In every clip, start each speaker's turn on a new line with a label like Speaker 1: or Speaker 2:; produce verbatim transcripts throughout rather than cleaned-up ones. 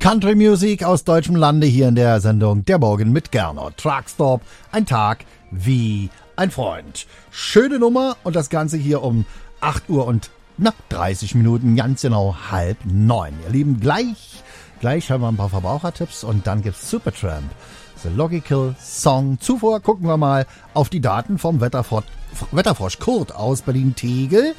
Speaker 1: Country Music aus deutschem Lande hier in der Sendung Der Morgen mit Gernot. Truckstop, ein Tag wie ein Freund. Schöne Nummer und das Ganze hier um acht Uhr und na, dreißig Minuten, ganz genau halb neun. Ihr Lieben, gleich, gleich haben wir ein paar Verbrauchertipps und dann gibt's Supertramp, The Logical Song. Zuvor gucken wir mal auf die Daten vom Wetterfrosch, Wetterfrosch Kurt aus Berlin-Tegel.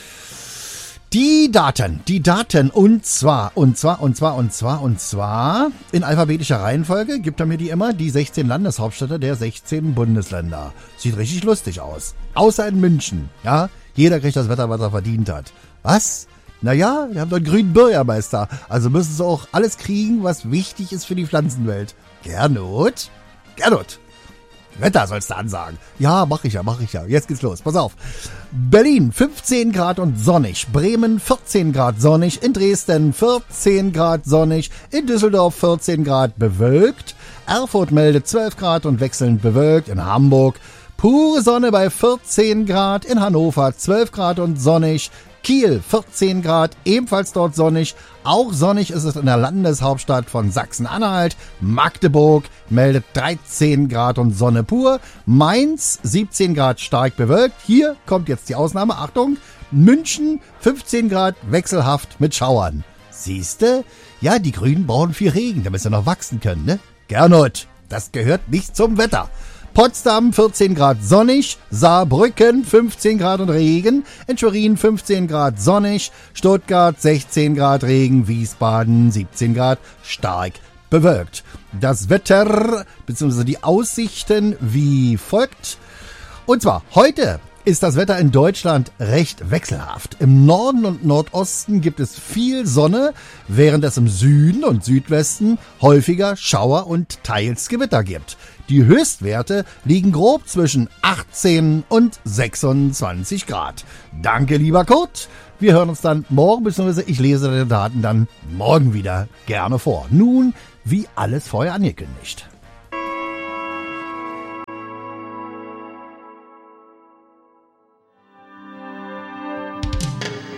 Speaker 1: Die Daten, die Daten und zwar, und zwar, und zwar, und zwar, und zwar in alphabetischer Reihenfolge gibt er mir die immer, die sechzehn Landeshauptstädte der sechzehn Bundesländer. Sieht richtig lustig aus. Außer in München, ja. Jeder kriegt das Wetter, was er verdient hat. Was? Naja, wir haben doch einen grünen Bürgermeister. Also müssen sie auch alles kriegen, was wichtig ist für die Pflanzenwelt. Gernot? Gernot! Wetter sollst du ansagen. Ja, mach ich ja, mach ich ja. Jetzt geht's los. Pass auf. Berlin fünfzehn Grad und sonnig. Bremen vierzehn Grad sonnig. In Dresden vierzehn Grad sonnig. In Düsseldorf vierzehn Grad bewölkt. Erfurt meldet zwölf Grad und wechselnd bewölkt. In Hamburg pure Sonne bei vierzehn Grad. In Hannover zwölf Grad und sonnig. Kiel vierzehn Grad, ebenfalls dort sonnig. Auch sonnig ist es in der Landeshauptstadt von Sachsen-Anhalt. Magdeburg meldet dreizehn Grad und Sonne pur. Mainz siebzehn Grad stark bewölkt. Hier kommt jetzt die Ausnahme. Achtung, München fünfzehn Grad wechselhaft mit Schauern. Siehste? Ja, die Grünen brauchen viel Regen, damit sie noch wachsen können, ne? Gernot, das gehört nicht zum Wetter. Potsdam vierzehn Grad sonnig, Saarbrücken fünfzehn Grad und Regen, in Schwerin fünfzehn Grad sonnig, Stuttgart sechzehn Grad Regen, Wiesbaden siebzehn Grad stark bewölkt. Das Wetter bzw. die Aussichten wie folgt. Und zwar heute ist das Wetter in Deutschland recht wechselhaft. Im Norden und Nordosten gibt es viel Sonne, während es im Süden und Südwesten häufiger Schauer und teils Gewitter gibt. Die Höchstwerte liegen grob zwischen achtzehn und sechsundzwanzig Grad. Danke, lieber Kurt. Wir hören uns dann morgen, beziehungsweise ich lese deine Daten dann morgen wieder gerne vor. Nun, wie alles vorher angekündigt.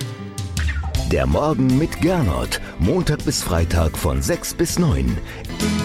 Speaker 2: Der Morgen mit Gernot. Montag bis Freitag von sechs bis neun.